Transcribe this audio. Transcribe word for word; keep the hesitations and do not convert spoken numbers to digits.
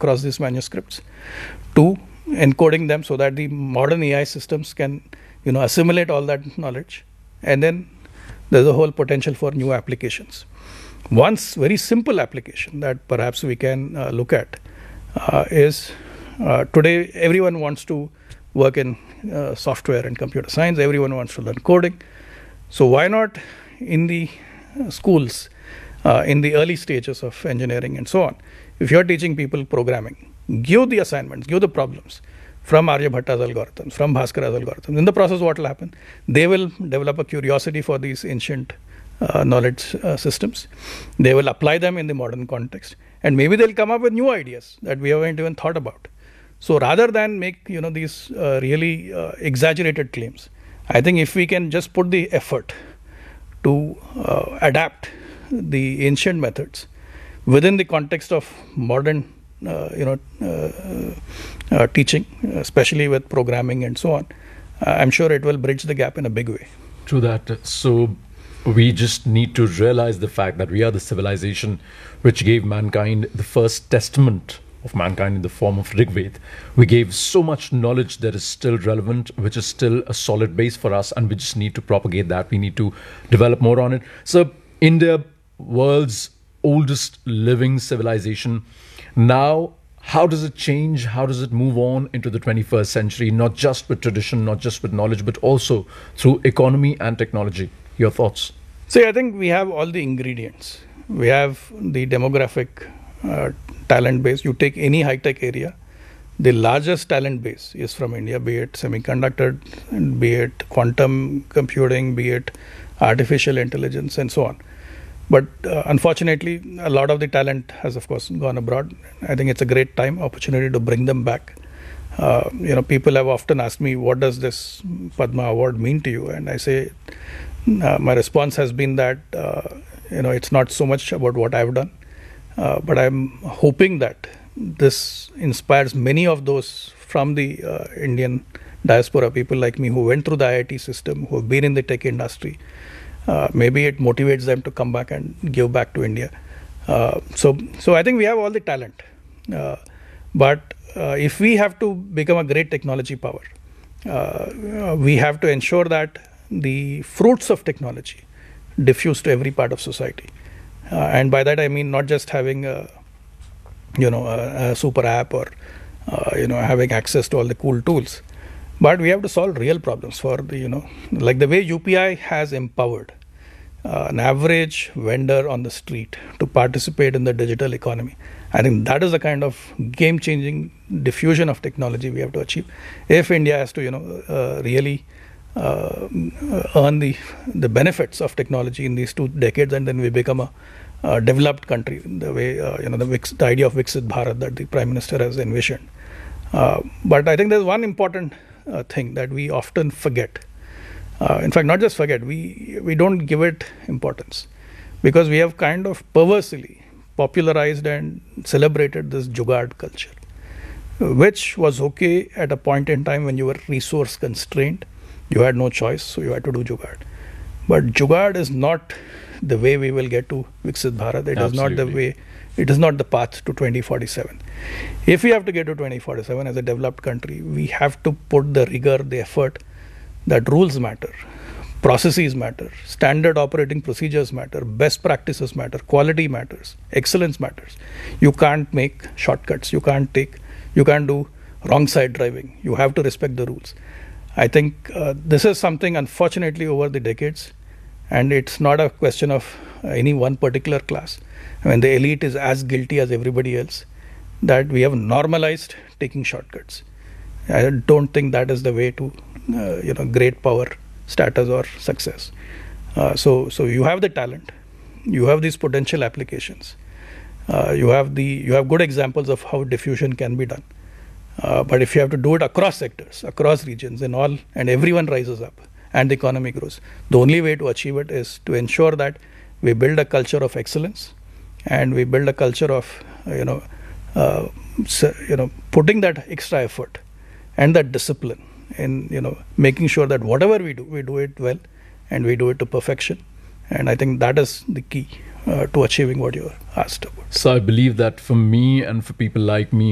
across these manuscripts. Two, encoding them so that the modern A I systems can, you know, assimilate all that knowledge. And then there's a whole potential for new applications. One very simple application that perhaps we can uh, look at uh, is uh, today everyone wants to work in uh, software and computer science. Everyone wants to learn coding. So why not in the uh, schools, uh, in the early stages of engineering and so on, if you're teaching people programming, give the assignments, give the problems from Aryabhatta's algorithms, from Bhaskara's algorithms. In the process, what will happen? They will develop a curiosity for these ancient uh, knowledge uh, systems. They will apply them in the modern context. And maybe they'll come up with new ideas that we haven't even thought about. So rather than make, you know, these uh, really uh, exaggerated claims, I think if we can just put the effort to uh, adapt the ancient methods within the context of modern Uh, you know, uh, uh, teaching, especially with programming and so on, uh, I'm sure it will bridge the gap in a big way. True that. So we just need to realize the fact that we are the civilization which gave mankind the first testament of mankind in the form of Rig Veda. We gave so much knowledge that is still relevant, which is still a solid base for us, and we just need to propagate that. We need to develop more on it. So India, world's oldest living civilization. Now, how does it change? How does it move on into the twenty-first century, not just with tradition, not just with knowledge, but also through economy and technology? Your thoughts? See, I think we have all the ingredients. We have the demographic uh, talent base. You take any high-tech area, the largest talent base is from India, be it semiconductor, be it quantum computing, be it artificial intelligence, and so on. But uh, unfortunately, a lot of the talent has, of course, gone abroad. I think it's a great time, opportunity to bring them back. Uh, you know, people have often asked me, what does this Padma Award mean to you? And I say, uh, my response has been that, uh, you know, it's not so much about what I've done, uh, but I'm hoping that this inspires many of those from the uh, Indian diaspora, people like me who went through the I I T system, who have been in the tech industry. Uh, maybe it motivates them to come back and give back to India. Uh, so, so I think we have all the talent. Uh, but uh, if we have to become a great technology power, uh, we have to ensure that the fruits of technology diffuse to every part of society. Uh, and by that I mean not just having a, you know, a, a super app or uh, you know, having access to all the cool tools. But we have to solve real problems for the, you know, like the way U P I has empowered uh, an average vendor on the street to participate in the digital economy. I think that is the kind of game-changing diffusion of technology we have to achieve. If India has to, you know, uh, really uh, earn the the benefits of technology in these two decades, and then we become a, a developed country, the way uh, you know the, Vix, the idea of Viksit Bharat that the Prime Minister has envisioned. Uh, but I think there's one important Uh, thing that we often forget. Uh, in fact, not just forget, we we don't give it importance because we have kind of perversely popularized and celebrated this jugaad culture, which was okay at a point in time when you were resource constrained. You had no choice, so you had to do jugaad. But jugaad is not the way we will get to Viksit Bharat. It Absolutely. is not the way. It is not the path to twenty forty-seven. If we have to get to twenty forty-seven as a developed country, we have to put the rigor, the effort that rules matter, processes matter, standard operating procedures matter, best practices matter, quality matters, excellence matters. You can't make shortcuts. You can't take, you can't do wrong side driving. You have to respect the rules. I think uh, this is something, unfortunately, over the decades, and it's not a question of uh, any one particular class. I mean, the elite is as guilty as everybody else, that we have normalized taking shortcuts. I don't think that is the way to, uh, you know, great power, status, or success. Uh, so, so you have the talent, you have these potential applications, uh, you have the, you have good examples of how diffusion can be done. Uh, but if you have to do it across sectors, across regions, and all, and everyone rises up, and the economy grows, the only way to achieve it is to ensure that we build a culture of excellence. And we build a culture of, you know, uh, so, you know, putting that extra effort and that discipline in, you know, making sure that whatever we do, we do it well and we do it to perfection. And I think that is the key uh, to achieving what you asked about. So I believe that for me and for people like me